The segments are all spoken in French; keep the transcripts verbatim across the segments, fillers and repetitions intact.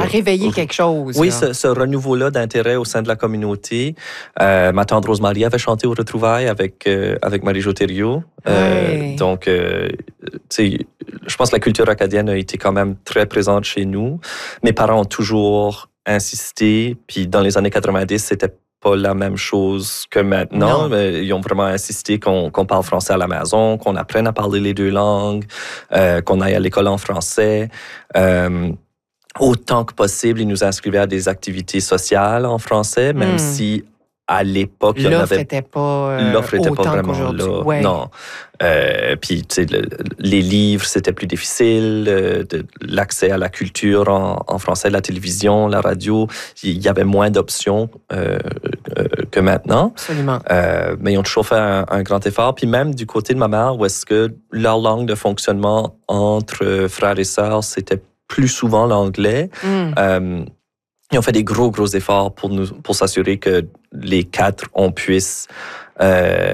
réveillé quelque chose. Oui, là. ce, ce renouveau-là d'intérêt au sein de la communauté. Euh, ma tante Rose-Marie avait chanté au retrouvailles avec, euh, avec Marie-Jo Thériault. Euh, Ouais. donc, euh, tu sais, je pense que la culture acadienne a été quand même très présente chez nous. Mes parents ont toujours insisté, puis dans les années quatre-vingt-dix, c'était pas la même chose que maintenant. Non. Mais ils ont vraiment insisté qu'on, qu'on parle français à la maison, qu'on apprenne à parler les deux langues, euh, qu'on aille à l'école en français. Euh, autant que possible, ils nous inscrivaient à des activités sociales en français, même Mm. si à l'époque, il y en L'offre avait... n'était pas, euh, L'offre n'était autant pas vraiment qu'aujourd'hui. là. Ouais. Non. Euh, puis, tu sais, le- les livres, c'était plus difficile. euh, de- l'accès à la culture en, en français, la télévision, la radio, il y avait moins d'options euh, euh, que maintenant. Absolument. Euh, mais ils ont toujours fait un, un grand effort. Puis même du côté de ma mère, où est-ce que leur langue de fonctionnement entre frères et sœurs, c'était plus souvent l'anglais. Mm. Euh, Ils ont fait des gros, gros efforts pour, nous, pour s'assurer que les quatre, on puisse euh,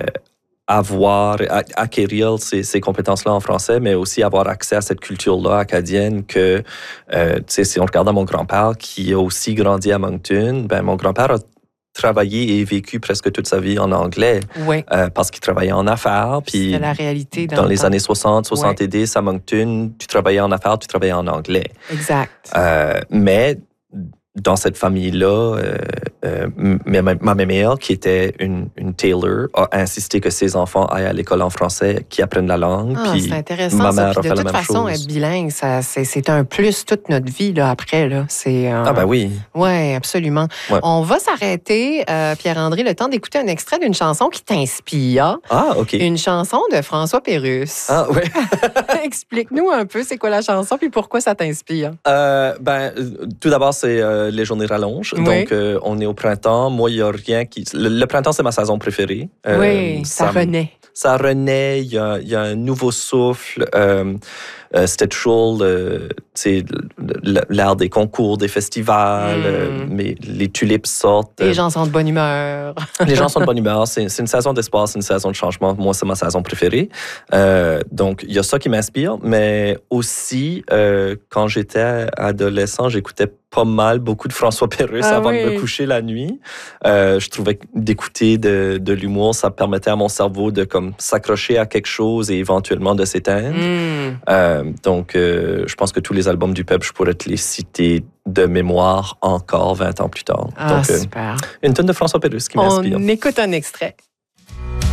avoir, acquérir ces, ces compétences-là en français, mais aussi avoir accès à cette culture-là acadienne que, euh, tu sais, si on regarde à mon grand-père qui a aussi grandi à Moncton, ben mon grand-père a travaillé et vécu presque toute sa vie en anglais Oui. euh, parce qu'il travaillait en affaires. Puis C'était la réalité dans, dans le les temps. années soixante, soixante-dix, à Moncton, tu travaillais en affaires, tu travaillais en anglais. Exact. Euh, mais dans cette famille-là, euh, euh, ma, ma mère, qui était une, une tailor, a insisté que ses enfants aillent à l'école en français, qui apprennent la langue. Ah, puis c'est intéressant. ma mère ça. a Puis fait de la toute même façon, chose. être bilingue, ça, c'est, c'est un plus toute notre vie là, après. Là. C'est, euh... Ah ben oui. Oui, absolument. Ouais. On va s'arrêter, euh, Pierre-André, le temps d'écouter un extrait d'une chanson qui t'inspire. Ah, OK. Une chanson de François Pérusse. Ah, oui. Explique-nous un peu c'est quoi la chanson puis pourquoi ça t'inspire. Euh, ben, tout d'abord, c'est euh, Les journées rallongent. Oui. Donc, euh, on est au printemps. Moi, il n'y a rien qui... Le, le printemps, c'est ma saison préférée. Euh, oui, ça, ça renaît. Ça renaît. Il y a, il y a un nouveau souffle. Euh, euh, c'était toujours le, l'ère des concours, des festivals. Mm. Euh, mais les tulipes sortent. Les gens sont de bonne humeur. Les gens sont de bonne humeur. C'est, c'est une saison d'espoir, c'est une saison de changement. Moi, c'est ma saison préférée. Euh, donc, il y a ça qui m'inspire. Mais aussi, euh, quand j'étais adolescent, j'écoutais pas mal, beaucoup de François Pérusse ah, avant oui. de me coucher la nuit. Euh, je trouvais que d'écouter de, de l'humour, ça permettait à mon cerveau de comme, s'accrocher à quelque chose et éventuellement de s'éteindre. Mm. Euh, donc, euh, je pense que tous les albums du peuple, je pourrais te les citer de mémoire encore vingt ans plus tard. Ah, donc, super. Euh, une tonne de François Pérusse qui m'inspire. On écoute un extrait.